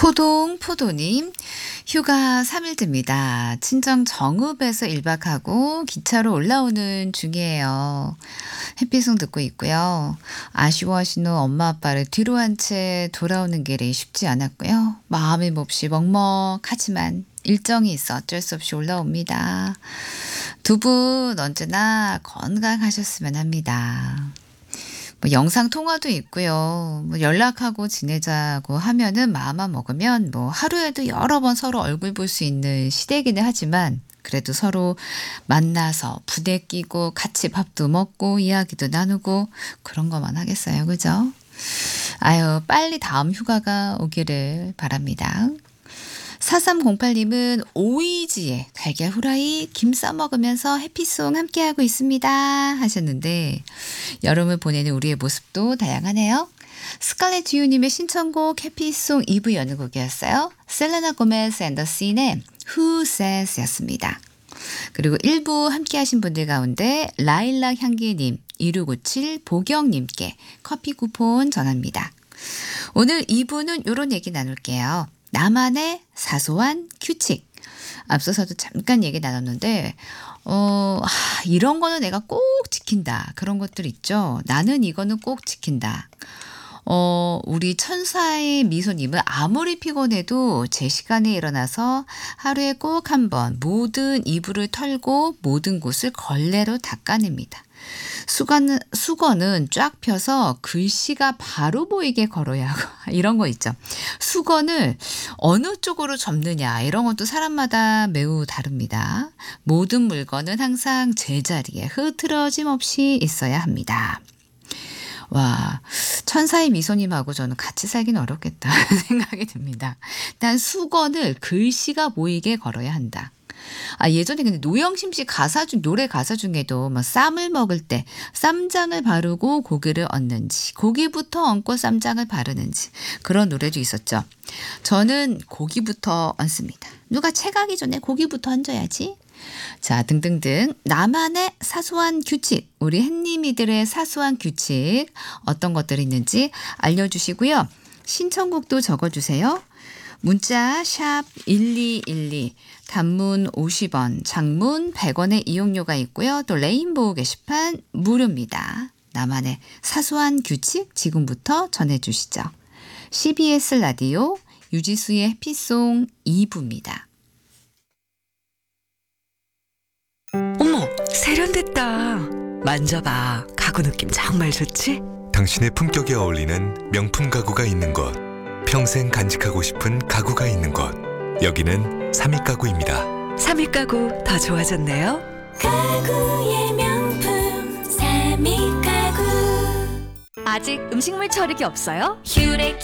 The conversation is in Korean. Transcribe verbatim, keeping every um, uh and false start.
포동포도님, 휴가 삼 일째입니다. 친정 정읍에서 일 박하고 기차로 올라오는 중이에요. 햇빛송 듣고 있고요. 아쉬워하시는 엄마 아빠를 뒤로 한 채 돌아오는 길이 쉽지 않았고요. 마음이 몹시 먹먹하지만 일정이 있어 어쩔 수 없이 올라옵니다. 두 분 언제나 건강하셨으면 합니다. 뭐 영상 통화도 있고요. 뭐 연락하고 지내자고 하면은 마음만 먹으면 뭐 하루에도 여러 번 서로 얼굴 볼 수 있는 시대이기는 하지만 그래도 서로 만나서 부대 끼고 같이 밥도 먹고 이야기도 나누고 그런 것만 하겠어요. 그죠? 아유, 빨리 다음 휴가가 오기를 바랍니다. 사삼공팔님은 오이지에 달걀 후라이 김 싸먹으면서 해피송 함께하고 있습니다 하셨는데 여름을 보내는 우리의 모습도 다양하네요. 스칼렛 듀유님의 신청곡 해피송 이 부 여는 곡이었어요. 셀레나 고메스 앤 더 씬의 Who Says 였습니다. 그리고 일 부 함께하신 분들 가운데 라일락 향기님, 이육오칠 보경님께 커피 쿠폰 전합니다. 오늘 이 부는 이런 얘기 나눌게요. 나만의 사소한 규칙. 앞서서도 잠깐 얘기 나눴는데 어, 하, 이런 거는 내가 꼭 지킨다. 그런 것들 있죠. 나는 이거는 꼭 지킨다. 어, 우리 천사의 미소님은 아무리 피곤해도 제 시간에 일어나서 하루에 꼭 한 번 모든 이불을 털고 모든 곳을 걸레로 닦아냅니다. 수건은, 수건은 쫙 펴서 글씨가 바로 보이게 걸어야 하고 이런 거 있죠. 수건을 어느 쪽으로 접느냐 이런 것도 사람마다 매우 다릅니다. 모든 물건은 항상 제자리에 흐트러짐 없이 있어야 합니다. 와, 천사의 미소님하고 저는 같이 살기는 어렵겠다 생각이 듭니다. 일단 수건을 글씨가 보이게 걸어야 한다. 아, 예전에 근데 노영심 씨 가사 중, 노래 가사 중에도 뭐 쌈을 먹을 때 쌈장을 바르고 고기를 얹는지, 고기부터 얹고 쌈장을 바르는지 그런 노래도 있었죠. 저는 고기부터 얹습니다. 누가 채가기 전에 고기부터 얹어야지. 자, 등등등 나만의 사소한 규칙, 우리 햇님이들의 사소한 규칙 어떤 것들이 있는지 알려주시고요. 신청곡도 적어주세요. 문자 샵 일이일이, 단문 오십 원, 장문 백 원의 이용료가 있고요. 또 레인보우 게시판 무료입니다. 나만의 사소한 규칙 지금부터 전해주시죠. 씨비에스 라디오 유지수의 해피송 이 부입니다. 어머, 세련됐다. 만져봐. 가구 느낌 정말 좋지? 당신의 품격에 어울리는 명품 가구가 있는 곳, 평생 간직하고 싶은 가구가 있는 곳, 여기는 삼익가구입니다. 삼익가구 더 좋아졌네요. 가구의 명품 삼익가구. 아직 음식물 처리기 없어요? 휴렉